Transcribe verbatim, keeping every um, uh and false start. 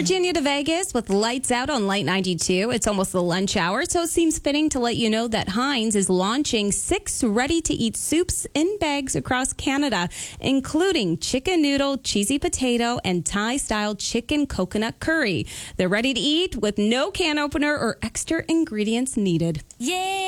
Virginia to Vegas with lights out on Light ninety-two. It's almost the lunch hour, so it seems fitting to let you know that Heinz is launching six ready-to-eat soups in bags across Canada, including chicken noodle, cheesy potato, and Thai-style chicken coconut curry. They're ready to eat with no can opener or extra ingredients needed. Yeah.